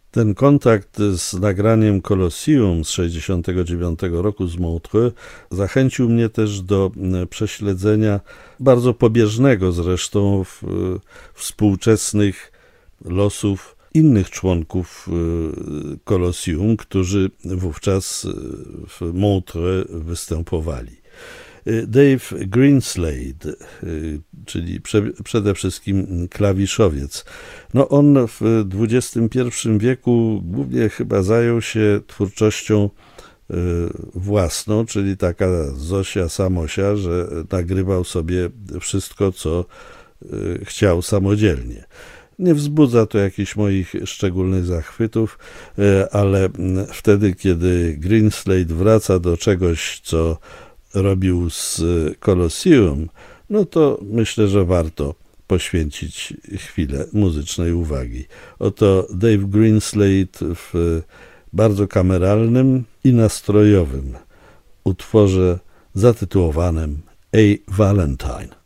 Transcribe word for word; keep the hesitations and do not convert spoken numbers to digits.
Ten kontakt z nagraniem Colosseum z sześćdziesiątego dziewiątego roku z Montreux zachęcił mnie też do prześledzenia bardzo pobieżnego zresztą w, współczesnych losów innych członków Colosseum, którzy wówczas w Montreux występowali. Dave Greenslade, czyli prze, przede wszystkim klawiszowiec. No on w dwudziestym pierwszym wieku głównie chyba zajął się twórczością własną, czyli taka Zosia Samosia, że nagrywał sobie wszystko, co chciał samodzielnie. Nie wzbudza to jakichś moich szczególnych zachwytów, ale wtedy, kiedy Greenslade wraca do czegoś, co robił z Colosseum, no to myślę, że warto poświęcić chwilę muzycznej uwagi. Oto Dave Greenslade w bardzo kameralnym i nastrojowym utworze zatytułowanym A Valentine.